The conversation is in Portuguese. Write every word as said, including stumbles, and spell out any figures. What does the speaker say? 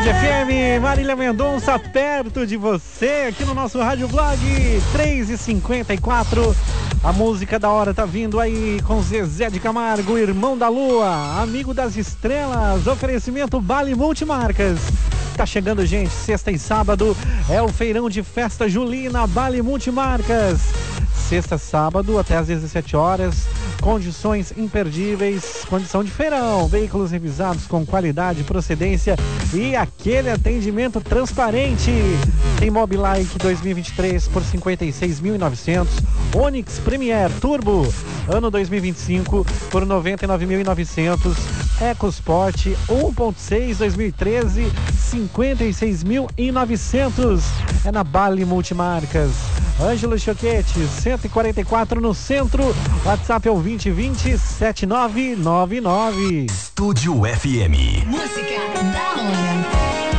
Band F M, Marília Mendonça, perto de você, aqui no nosso Rádio Blog, três e cinquenta e quatro. A música da hora tá vindo aí com Zezé de Camargo, Irmão da Lua, Amigo das Estrelas, oferecimento Bali Multimarcas. Tá chegando, gente, sexta e sábado é o feirão de festa julina Bali Multimarcas. Sexta, sábado, até às dezessete horas, condições imperdíveis, condição de feirão, veículos revisados com qualidade, procedência e aquele atendimento transparente. Tem Mobilike dois mil e vinte e três por cinquenta e seis mil e novecentos, Onix Premier Turbo, ano dois mil e vinte e cinco por noventa e nove mil e novecentos, EcoSport um ponto seis dois mil e treze, cinquenta e seis mil e novecentos. É na Bali Multimarcas. Ângelo Choquete, cento e quarenta e quatro no centro. WhatsApp é o vinte vinte, setenta e nove noventa e nove. Estúdio F M. Música da hora.